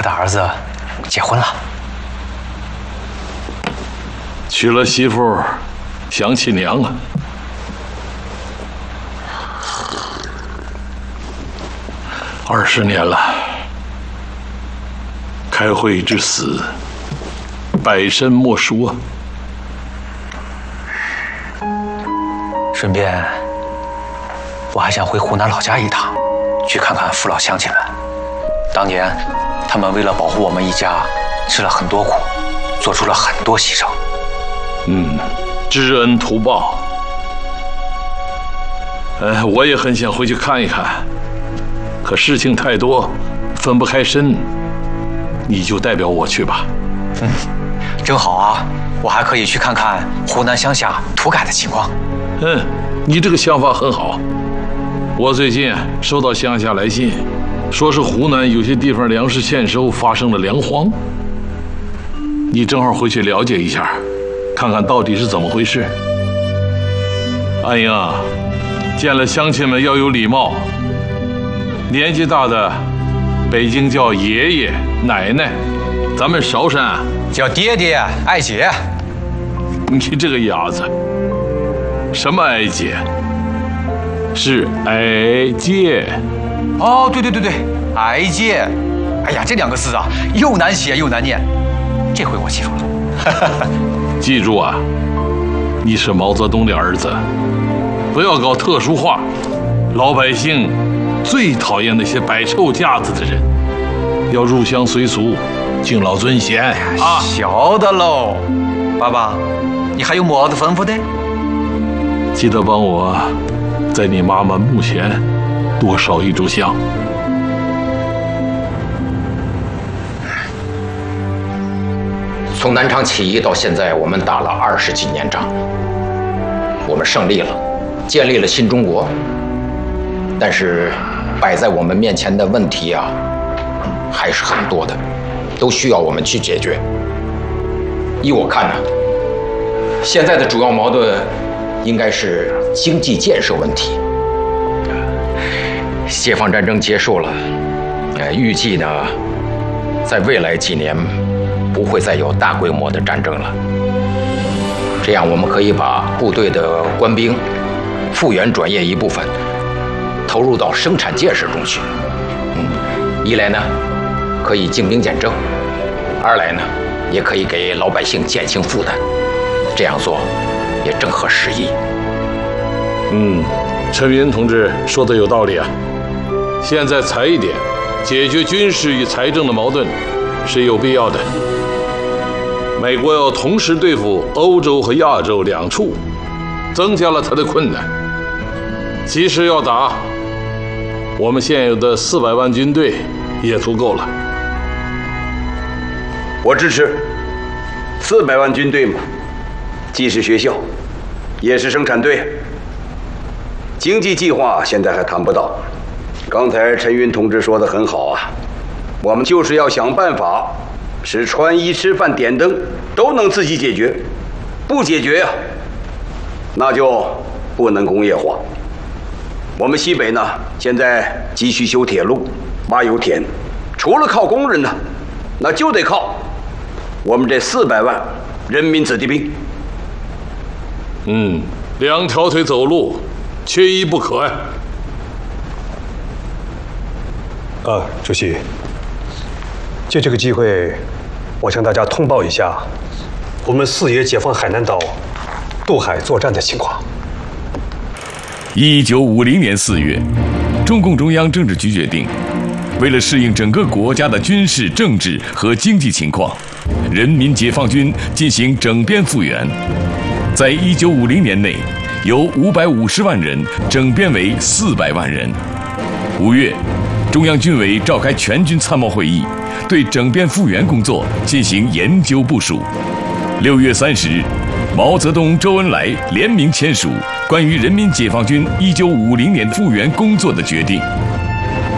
的儿子结婚了。 娶了媳妇，想起娘啊。20年了，开会之死，百身莫属啊。 顺便，我还想回湖南老家一趟，去看看父老乡亲们。当年，他们为了保护我们一家，吃了很多苦，做出了很多牺牲。 知恩图报。我也很想回去看一看，可事情太多，分不开身。你就代表我去吧。 正好啊，我还可以去看看湖南乡下土改的情况。 你这个想法很好。我最近收到乡下来信，说是湖南有些地方粮食欠收，发生了粮荒。你正好回去了解一下，看看到底是怎么回事。安英啊，见了乡亲们要有礼貌。年纪大的，北京叫爷爷奶奶，咱们韶山叫爹爹爱姐。 你这个哑子，什么哀姐？是哀姐。 哦，对，哀姐。哎呀，这2个字啊，又难写又难念。这回我记住了。 记住啊，你是毛泽东的儿子，不要搞特殊化。老百姓最讨厌那些摆臭架子的人，要入乡随俗，敬老尊贤啊！ 晓得喽，爸爸，你还有么子吩咐的？ 记得帮我，在你妈妈墓前多烧1炷香。 从南昌起义到现在，我们打了20几年仗，我们胜利了，建立了新中国。但是摆在我们面前的问题啊，还是很多的，都需要我们去解决。依我看呢，现在的主要矛盾应该是经济建设问题。解放战争结束了，预计呢，在未来几年不会再有大规模的战争了。这样我们可以把部队的官兵复员转业一部分，投入到生产建设中去。一来呢，可以精兵简政；二来呢，也可以给老百姓减轻负担。这样做也正合时宜。 陈云同志说的有道理啊。现在裁一点，解决军事与财政的矛盾是有必要的。美国要同时对付欧洲和亚洲2处，增加了它的困难。即使要打，我们现有的400万军队也足够了。 我支持400万军队嘛，既是学校，也是生产队。经济计划现在还谈不到。刚才陈云同志说的很好啊，我们就是要想办法，使穿衣、吃饭、点灯都能自己解决。不解决呀，那就不能工业化。我们西北呢，现在急需修铁路、挖油田，除了靠工人呢，那就得靠我们这400万人民子弟兵。 2条腿走路，缺一不可呀。 主席，借这个机会，我向大家通报一下我们4野解放海南岛渡海作战的情况。 1950年4月，中共中央政治局决定，为了适应整个国家的军事、政治和经济情况，人民解放军进行整编复员，在1950年内，由550万人整编为400万人。5月，中央军委召开全军参谋会议，对整编复员工作进行研究部署。6月30日，毛泽东、周恩来联名签署关于人民解放军1950年复员工作的决定。